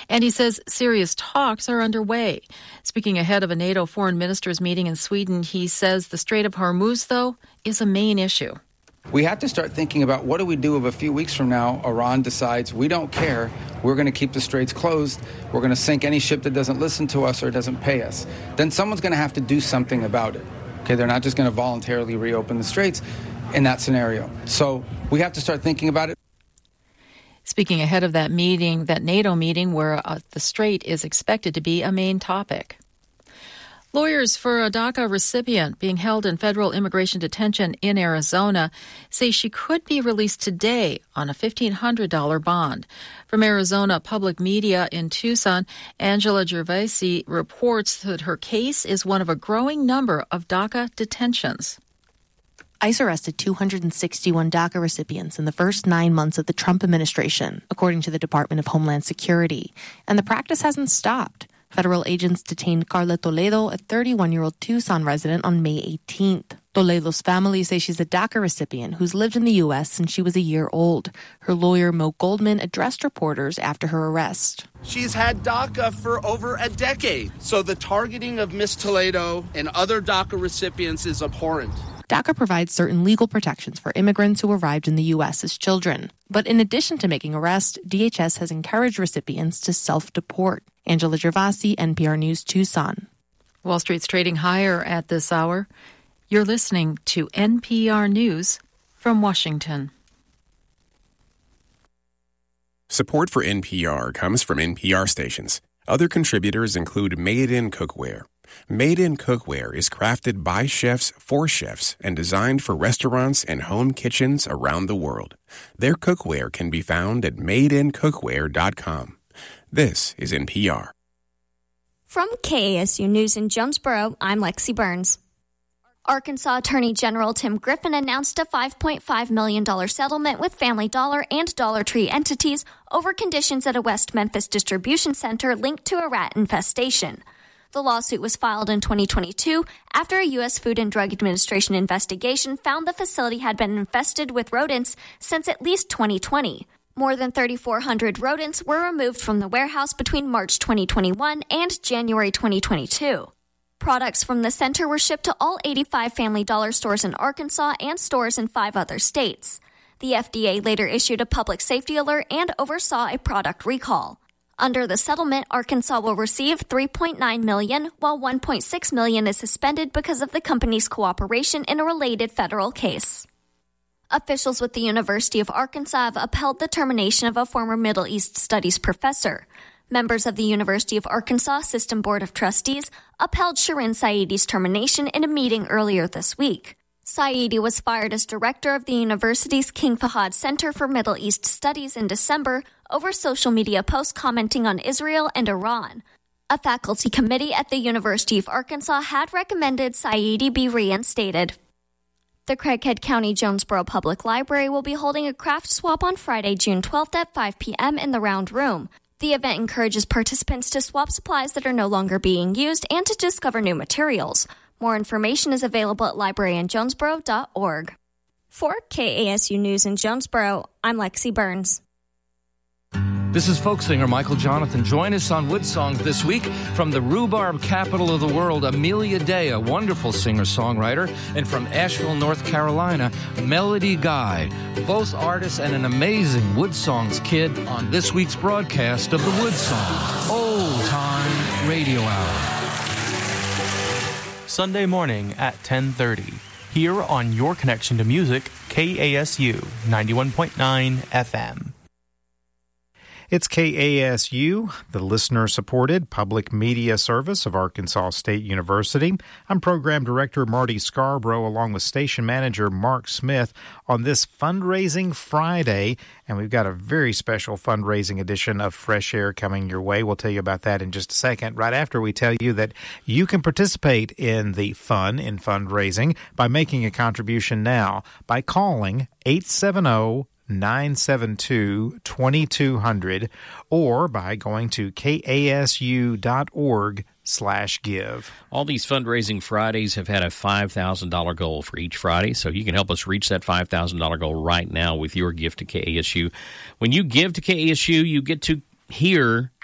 And he says serious talks are underway. Speaking ahead of a NATO foreign ministers meeting in Sweden, he says the Strait of Hormuz, though, is a main issue. We have to start thinking about what do we do if a few weeks from now Iran decides we don't care, we're going to keep the straits closed, we're going to sink any ship that doesn't listen to us or doesn't pay us. Then someone's going to have to do something about it. Okay, they're not just going to voluntarily reopen the straits in that scenario. So we have to start thinking about it. Speaking ahead of that meeting, that NATO meeting where the strait is expected to be a main topic. Lawyers for a DACA recipient being held in federal immigration detention in Arizona say she could be released today on a $1,500 bond. From Arizona Public Media in Tucson, Angela Gervasi reports that her case is one of a growing number of DACA detentions. ICE arrested 261 DACA recipients in the first 9 months of the Trump administration, according to the Department of Homeland Security. And the practice hasn't stopped. Federal agents detained Carla Toledo, a 31-year-old Tucson resident, on May 18th. Toledo's family say she's a DACA recipient who's lived in the U.S. since she was a year old. Her lawyer, Mo Goldman, addressed reporters after her arrest. She's had DACA for over a decade, so the targeting of Miss Toledo and other DACA recipients is abhorrent. DACA provides certain legal protections for immigrants who arrived in the U.S. as children. But in addition to making arrests, DHS has encouraged recipients to self-deport. Angela Gervasi, NPR News, Tucson. Wall Street's trading higher at this hour. You're listening to NPR News from Washington. Support for NPR comes from NPR stations. Other contributors include Made in Cookware. Made in Cookware is crafted by chefs for chefs and designed for restaurants and home kitchens around the world. Their cookware can be found at madeincookware.com. This is NPR. From KASU News in Jonesboro, I'm Lexi Burns. Arkansas Attorney General Tim Griffin announced a $5.5 million settlement with Family Dollar and Dollar Tree entities over conditions at a West Memphis distribution center linked to a rat infestation. The lawsuit was filed in 2022 after a U.S. Food and Drug Administration investigation found the facility had been infested with rodents since at least 2020. More than 3,400 rodents were removed from the warehouse between March 2021 and January 2022. Products from the center were shipped to all 85 Family Dollar stores in Arkansas and stores in 5 other states. The FDA later issued a public safety alert and oversaw a product recall. Under the settlement, Arkansas will receive $3.9 million, while $1.6 million is suspended because of the company's cooperation in a related federal case. Officials with the University of Arkansas have upheld the termination of a former Middle East Studies professor. Members of the University of Arkansas System Board of Trustees upheld Shirin Saidi's termination in a meeting earlier this week. Saidi was fired as director of the university's King Fahad Center for Middle East Studies in December over social media posts commenting on Israel and Iran. A faculty committee at the University of Arkansas had recommended Saidi be reinstated. The Craighead County Jonesboro Public Library will be holding a craft swap on Friday, June 12th at 5 p.m. in the Round Room. The event encourages participants to swap supplies that are no longer being used and to discover new materials. More information is available at libraryinjonesboro.org. For KASU News in Jonesboro, I'm Lexi Burns. This is folk singer Michael Jonathan. Join us on Wood Songs this week from the rhubarb capital of the world, Amelia Day, a wonderful singer-songwriter, and from Asheville, North Carolina, Melody Guy, both artists and an amazing Wood Songs kid on this week's broadcast of the Wood Songs Old Time Radio Hour. Sunday morning at 10:30, here on Your Connection to Music, KASU 91.9 FM. It's KASU, the listener-supported public media service of Arkansas State University. I'm Program Director Marty Scarborough, along with Station Manager Mark Smith, on this Fundraising Friday, and we've got a very special fundraising edition of Fresh Air coming your way. We'll tell you about that in just a second, right after we tell you that you can participate in the fun in fundraising by making a contribution now by calling 870-972-2200 or by going to kasu.org/give. All these fundraising Fridays have had a $5,000 goal for each Friday, so you can help us reach that $5,000 goal right now with your gift to KASU. When you give to KASU, you get to hear